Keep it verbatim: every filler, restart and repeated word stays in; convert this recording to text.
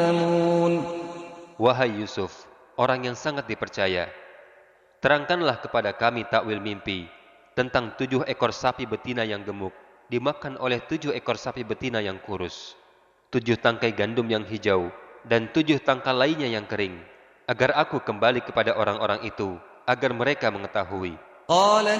Wahai Yusuf, orang yang sangat dipercaya, terangkanlah kepada kami takwil mimpi tentang tujuh ekor sapi betina yang gemuk dimakan oleh tujuh ekor sapi betina yang kurus, tujuh tangkai gandum yang hijau, dan tujuh tangkai lainnya yang kering, agar aku kembali kepada orang-orang itu, agar mereka mengetahui.